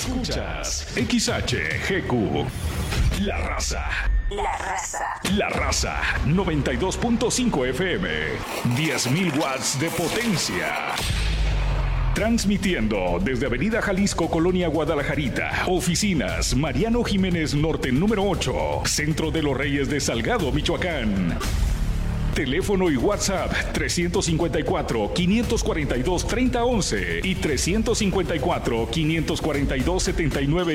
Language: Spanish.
Escuchas XHGQ. La Raza. La Raza. La Raza 92.5 FM. 10.000 watts de potencia. Transmitiendo desde Avenida Jalisco, Colonia Guadalajarita. Oficinas Mariano Jiménez Norte, número 8. Centro de los Reyes de Salgado, Michoacán. Teléfono y WhatsApp 354-542-3011 y 354-542-79.